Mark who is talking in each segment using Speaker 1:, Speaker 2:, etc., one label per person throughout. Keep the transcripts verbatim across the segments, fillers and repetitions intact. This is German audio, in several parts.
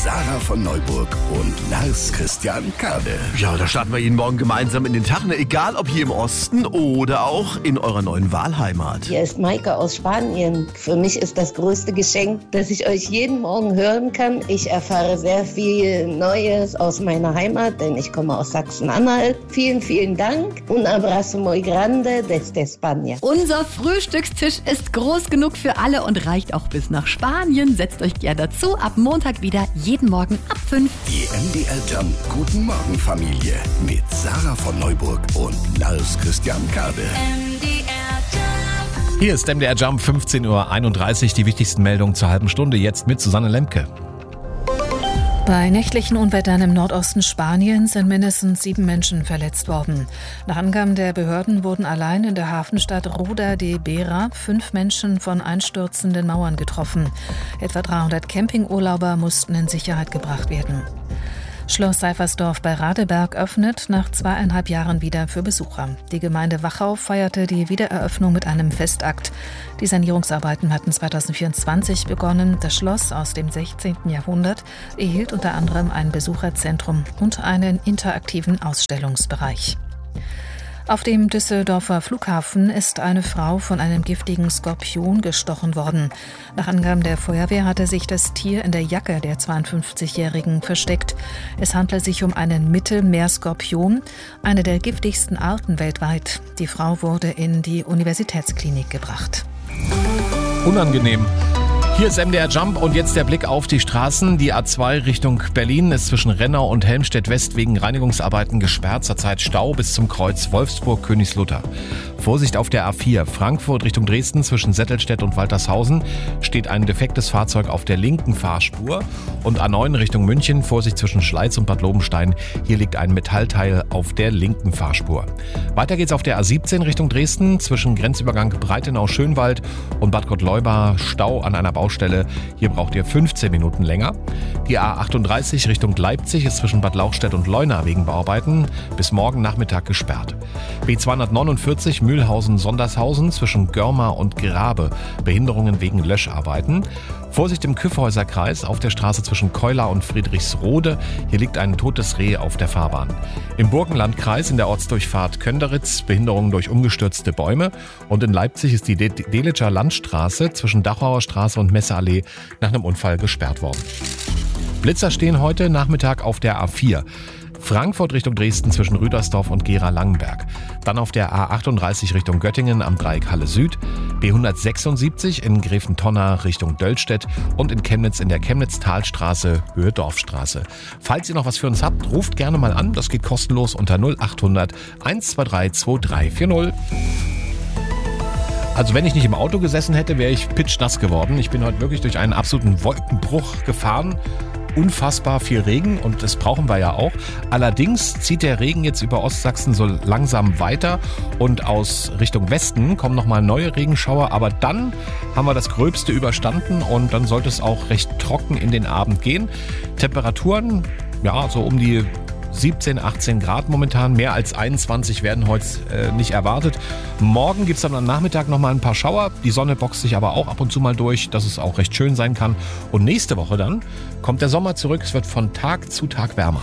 Speaker 1: Sarah von Neuburg und Lars Christian Kade.
Speaker 2: Ja, da starten wir jeden Morgen gemeinsam in den Tag, ne? Egal ob hier im Osten oder auch in eurer neuen Wahlheimat.
Speaker 3: Hier ist Maike aus Spanien. Für mich ist das größte Geschenk, dass ich euch jeden Morgen hören kann. Ich erfahre sehr viel Neues aus meiner Heimat, denn ich komme aus Sachsen-Anhalt. Vielen, vielen Dank. Un abrazo muy grande desde España.
Speaker 4: Unser Frühstückstisch ist groß genug für alle und reicht auch bis nach Spanien. Setzt euch gerne dazu. Ab Montag wieder jeden Morgen ab fünf.
Speaker 1: Die M D R Jump Guten Morgen Familie mit Sarah von Neuburg und Lars Christian Kade.
Speaker 5: Hier ist M D R Jump, fünfzehn Uhr einunddreißig, die wichtigsten Meldungen zur halben Stunde, jetzt mit Susanne Lemke.
Speaker 6: Bei nächtlichen Unwettern im Nordosten Spaniens sind mindestens sieben Menschen verletzt worden. Nach Angaben der Behörden wurden allein in der Hafenstadt Roda de Vera fünf Menschen von einstürzenden Mauern getroffen. Etwa dreihundert Campingurlauber mussten in Sicherheit gebracht werden. Schloss Seifersdorf bei Radeberg öffnet nach zweieinhalb Jahren wieder für Besucher. Die Gemeinde Wachau feierte die Wiedereröffnung mit einem Festakt. Die Sanierungsarbeiten hatten zweitausendvierundzwanzig begonnen. Das Schloss aus dem sechzehnten Jahrhundert erhielt unter anderem ein Besucherzentrum und einen interaktiven Ausstellungsbereich. Auf dem Düsseldorfer Flughafen ist eine Frau von einem giftigen Skorpion gestochen worden. Nach Angaben der Feuerwehr hatte sich das Tier in der Jacke der zweiundfünfzigjährigen versteckt. Es handelt sich um einen Mittelmeerskorpion, eine der giftigsten Arten weltweit. Die Frau wurde in die Universitätsklinik gebracht.
Speaker 5: Unangenehm. Hier ist M D R Jump und jetzt der Blick auf die Straßen. Die A zwei Richtung Berlin ist zwischen Rennau und Helmstedt-West wegen Reinigungsarbeiten gesperrt. Zurzeit Stau bis zum Kreuz Wolfsburg-Königslutter. Vorsicht auf der A vier Frankfurt Richtung Dresden zwischen Settelstedt und Waltershausen steht ein defektes Fahrzeug auf der linken Fahrspur. Und A neun Richtung München, Vorsicht zwischen Schleiz und Bad Lobenstein. Hier liegt ein Metallteil auf der linken Fahrspur. Weiter geht's auf der A siebzehn Richtung Dresden zwischen Grenzübergang Breitenau-Schönwald und Bad Gottleuba. Stau an einer Baustelle. Hier braucht ihr fünfzehn Minuten länger. Die A achtunddreißig Richtung Leipzig ist zwischen Bad Lauchstädt und Leuna wegen Bauarbeiten bis morgen Nachmittag gesperrt. B zweihundertneunundvierzig Mühlhausen-Sondershausen zwischen Görma und Grabe. Behinderungen wegen Löscharbeiten. Vorsicht im Kyffhäuserkreis auf der Straße zwischen Keular und Friedrichsrode. Hier liegt ein totes Reh auf der Fahrbahn. Im Burgenlandkreis in der Ortsdurchfahrt Könderitz Behinderungen durch umgestürzte Bäume. Und in Leipzig ist die De- Delitscher Landstraße zwischen Dachauer Straße und Messeallee nach einem Unfall gesperrt worden. Blitzer stehen heute Nachmittag auf der A vier. Frankfurt Richtung Dresden zwischen Rüdersdorf und Gera-Langenberg. Dann auf der A achtunddreißig Richtung Göttingen am Dreieck Halle Süd. B hundertsechsundsiebzig in Gräfentonna Richtung Döllstedt und in Chemnitz in der Chemnitz-Talstraße Höhe Dorfstraße. Falls ihr noch was für uns habt, ruft gerne mal an. Das geht kostenlos unter null achthundert eins zwei drei zwei drei vier null. Also wenn ich nicht im Auto gesessen hätte, wäre ich pitschnass geworden. Ich bin heute wirklich durch einen absoluten Wolkenbruch gefahren. Unfassbar viel Regen und das brauchen wir ja auch. Allerdings zieht der Regen jetzt über Ostsachsen so langsam weiter und aus Richtung Westen kommen nochmal neue Regenschauer. Aber dann haben wir das Gröbste überstanden und dann sollte es auch recht trocken in den Abend gehen. Temperaturen, ja, so um die siebzehn, achtzehn Grad momentan. Mehr als einundzwanzig werden heute äh, nicht erwartet. Morgen gibt es dann am Nachmittag nochmal ein paar Schauer. Die Sonne boxt sich aber auch ab und zu mal durch, dass es auch recht schön sein kann. Und nächste Woche dann kommt der Sommer zurück. Es wird von Tag zu Tag wärmer.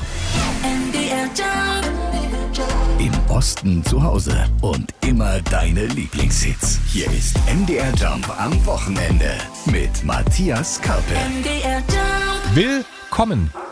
Speaker 1: Im Osten zu Hause und immer deine Lieblingshits. Hier ist M D R Jump am Wochenende mit Matthias Karpe.
Speaker 5: Willkommen.